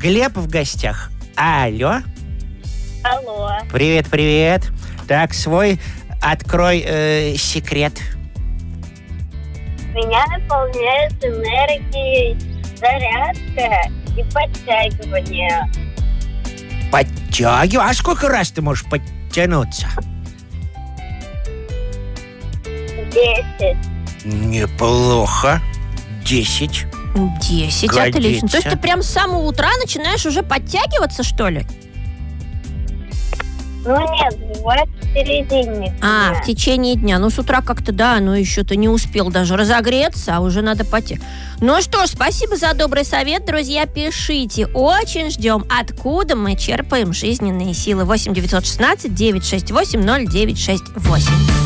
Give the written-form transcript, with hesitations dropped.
Глеб в гостях. Алло. Алло. Привет. Так, свой открой секрет. Меня наполняет энергией зарядка и подтягивание. Подтягивай. А сколько раз ты можешь подтянуться? 10. Неплохо. 10. 10, Годится. отлично. То есть ты прям с самого утра начинаешь уже подтягиваться, что ли? Ну нет, бывает в середине дня. В течение дня. Ну, с утра как-то, да, но еще ты не успел даже разогреться, а уже надо пойти. Ну что ж, спасибо за добрый совет, друзья. Пишите. Очень ждем, откуда мы черпаем жизненные силы. 8 916 968 0968.